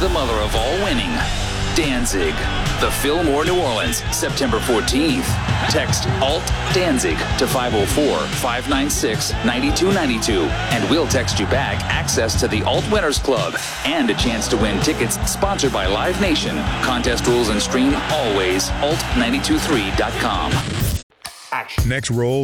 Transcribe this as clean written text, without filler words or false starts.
the mother of all winning, Danzig. The Fillmore, New Orleans, September 14th. Text Alt Danzig to 504-596-9292, and we'll text you back access to the Alt Winners Club and a chance to win tickets sponsored by Live Nation. Contest rules and stream always alt923.com. Next roll.